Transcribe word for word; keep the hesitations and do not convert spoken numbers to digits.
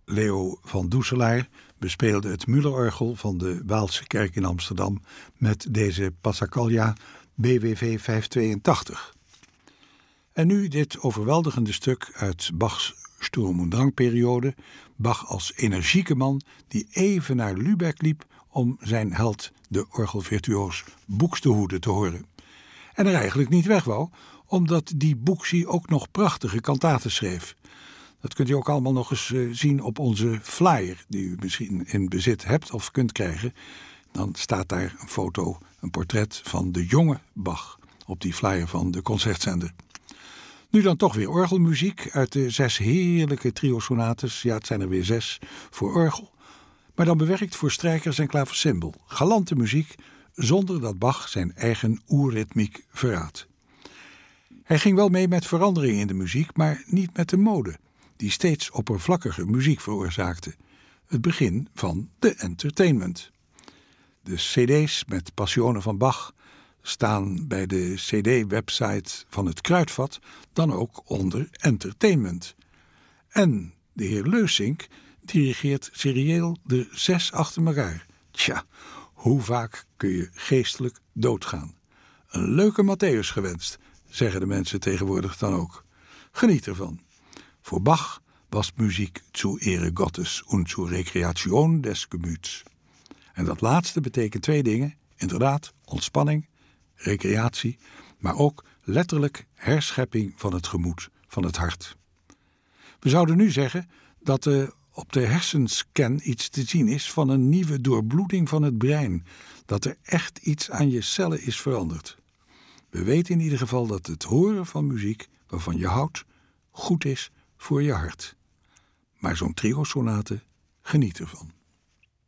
Leo van Doeselaar bespeelde het Müllerorgel van de Waalse kerk in Amsterdam met deze Passacaglia B W V vijfhonderdtweeëntachtig. En nu dit overweldigende stuk uit Bachs Sturm und Drang-periode. Bach als energieke man die even naar Lübeck liep om zijn held, de orgelvirtuoos Buxtehude, te horen. En er eigenlijk niet weg wou, omdat die Buxi ook nog prachtige kantaten schreef. Dat kunt u ook allemaal nog eens uh, zien op onze flyer, die u misschien in bezit hebt of kunt krijgen. Dan staat daar een foto, een portret van de jonge Bach op die flyer van de Concertzender. Nu dan toch weer orgelmuziek uit de zes heerlijke trio-sonates. Ja, het zijn er weer zes voor orgel. Maar dan bewerkt voor strijkers en klaversymbol. Galante muziek, zonder dat Bach zijn eigen oerritmiek verraadt. Hij ging wel mee met veranderingen in de muziek, maar niet met de mode, die steeds oppervlakkige muziek veroorzaakte. Het begin van de entertainment. De cd's met Passionen van Bach staan bij de cd-website van het Kruidvat dan ook onder entertainment. En de heer Leusink dirigeert serieel de zes achter elkaar. Tja, hoe vaak kun je geestelijk doodgaan? Een leuke Matthäus gewenst, zeggen de mensen tegenwoordig dan ook. Geniet ervan. Voor Bach was muziek zu Ehre Gottes und zur Rekreation des Gemüts. En dat laatste betekent twee dingen. Inderdaad, ontspanning, recreatie, maar ook letterlijk herschepping van het gemoed, van het hart. We zouden nu zeggen dat er op de hersenscan iets te zien is van een nieuwe doorbloeding van het brein, dat er echt iets aan je cellen is veranderd. We weten in ieder geval dat het horen van muziek waarvan je houdt goed is voor je hart. Maar zo'n trio-sonate, geniet ervan.